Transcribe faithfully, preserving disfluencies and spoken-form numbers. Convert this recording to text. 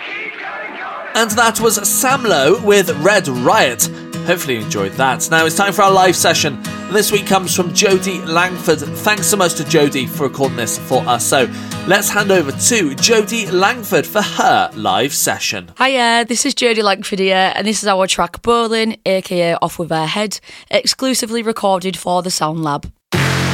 And that was Sam Lowe with Red Riot. Hopefully you enjoyed that. Now it's time for our live session. This week comes from Jodie Langford. Thanks so much to Jodie for recording this for us. So let's hand over to Jodie Langford for her live session. Hiya, this is Jodie Langford here, and this is our track Bowling, aka Off With Her Head, exclusively recorded for the Sound Lab.